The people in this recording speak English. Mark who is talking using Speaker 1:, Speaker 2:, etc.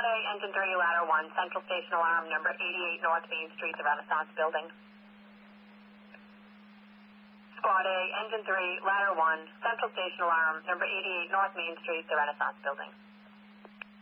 Speaker 1: Squad A, Engine 3, Ladder 1, Central Station Alarm, number 88 North Main Street, the Renaissance Building. Squad A, Engine 3, Ladder 1, Central Station Alarm, number 88 North Main Street, the Renaissance Building.